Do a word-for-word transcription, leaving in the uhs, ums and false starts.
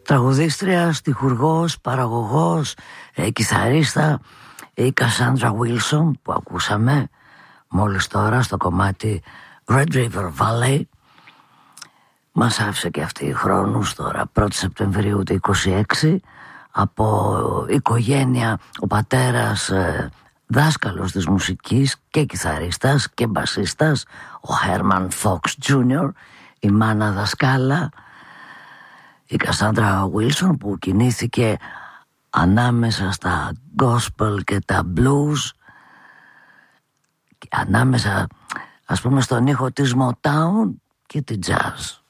Τραγουδίστρια, στιχουργός, παραγωγός, ε, κιθαρίστα, η Κασάντρα Βίλσον που ακούσαμε μόλις τώρα στο κομμάτι Red River Valley. Μας άφησε και αυτή χρόνους τώρα, πρώτη Σεπτεμβρίου του είκοσι έξι, από οικογένεια, ο πατέρας ε, δάσκαλος της μουσικής και κιθαρίστας και μπασίστας, ο Herman Fox τζούνιορ, η μάνα δασκάλα, η Κασάντρα Βίλσον που κινήθηκε ανάμεσα στα gospel και τα blues, ανάμεσα ας πούμε στον ήχο της Motown και τη jazz.